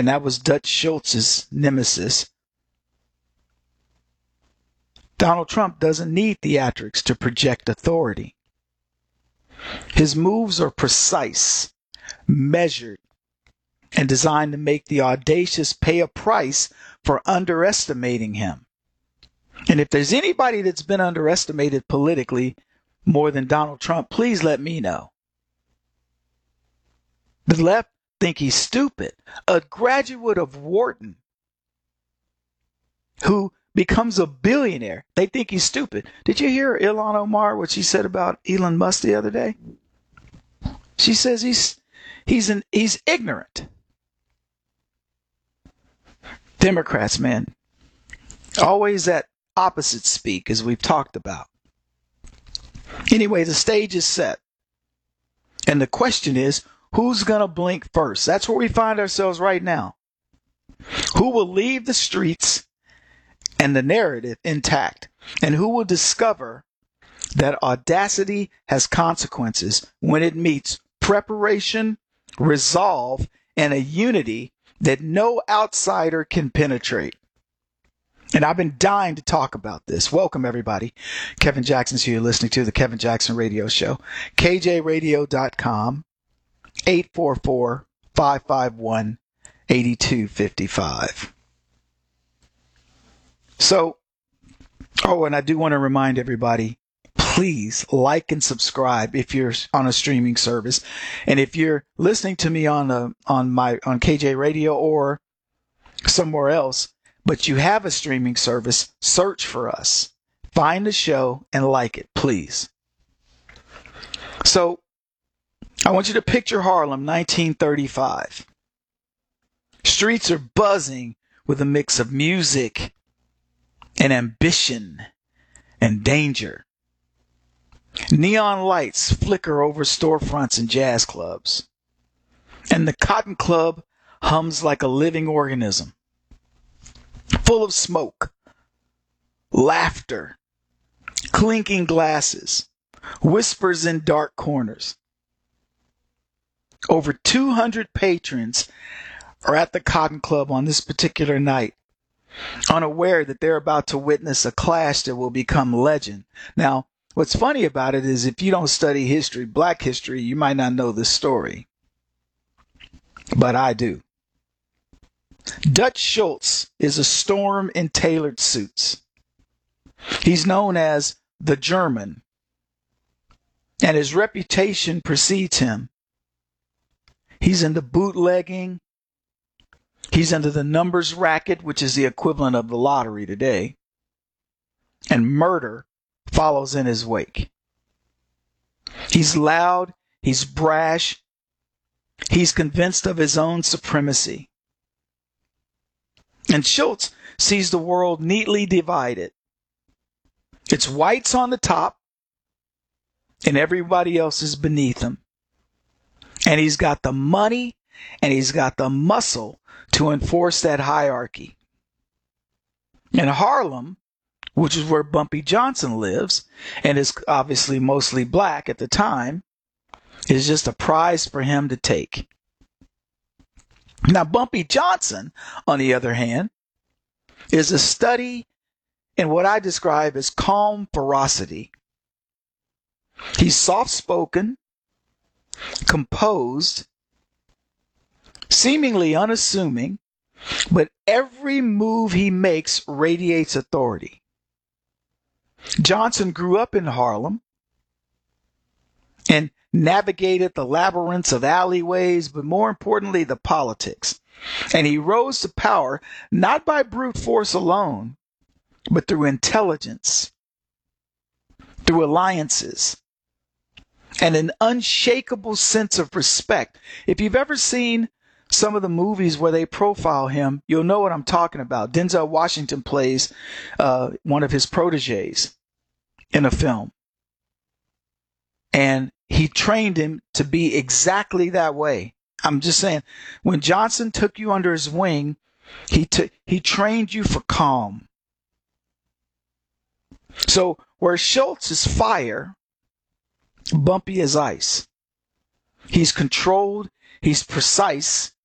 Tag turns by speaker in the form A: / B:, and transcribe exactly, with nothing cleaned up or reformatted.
A: and that was Dutch Schultz's nemesis. Donald Trump doesn't need theatrics to project authority. His moves are precise, measured, and designed to make the audacious pay a price for underestimating him. And if there's anybody that's been underestimated politically more than Donald Trump, please let me know. The left think he's stupid. A graduate of Wharton who becomes a billionaire, they think he's stupid. Did you hear Ilhan Omar, what she said about Elon Musk the other day? She says he's he's an he's ignorant. Democrats, man, always at opposite speak, as we've talked about. Anyway, the stage is set. And the question is, who's going to blink first? That's where we find ourselves right now. Who will leave the streets and the narrative intact? And who will discover that audacity has consequences when it meets preparation, resolve, and a unity that no outsider can penetrate? And I've been dying to talk about this. Welcome, everybody. Kevin Jackson's here. You're listening to the Kevin Jackson Radio Show. K J radio dot com, eight four four, five five one, eight two five five. So, oh, and I do want to remind everybody, please like and subscribe if you're on a streaming service. And if you're listening to me on a, on my on K J Radio or somewhere else, but you have a streaming service, search for us. Find the show and like it, please. So, I want you to picture Harlem, nineteen thirty-five. Streets are buzzing with a mix of music and ambition and danger. Neon lights flicker over storefronts and jazz clubs. And the Cotton Club hums like a living organism, full of smoke, laughter, clinking glasses, whispers in dark corners. Over two hundred patrons are at the Cotton Club on this particular night, unaware that they're about to witness a clash that will become legend. Now, what's funny about it is if you don't study history, black history, you might not know this story. But I do. Dutch Schultz is a storm in tailored suits. He's known as the German, and his reputation precedes him. He's into bootlegging. He's into the numbers racket, which is the equivalent of the lottery today. And murder follows in his wake. He's loud. He's brash. He's convinced of his own supremacy. And Schultz sees the world neatly divided. It's whites on the top, and everybody else is beneath him. And he's got the money, and he's got the muscle to enforce that hierarchy. In Harlem, which is where Bumpy Johnson lives, and is obviously mostly black at the time, is just a prize for him to take. Now, Bumpy Johnson, on the other hand, is a study in what I describe as calm ferocity. He's soft-spoken, composed, seemingly unassuming, but every move he makes radiates authority. Johnson grew up in Harlem and navigated the labyrinths of alleyways, but more importantly, the politics. And he rose to power not by brute force alone, but through intelligence, through alliances, and an unshakable sense of respect. If you've ever seen some of the movies where they profile him, you'll know what I'm talking about. Denzel Washington plays uh, one of his proteges in a film. And he trained him to be exactly that way. I'm just saying, when Johnson took you under his wing, he took he trained you for calm. So where Schultz is fire, Bumpy is ice. He's controlled, he's precise,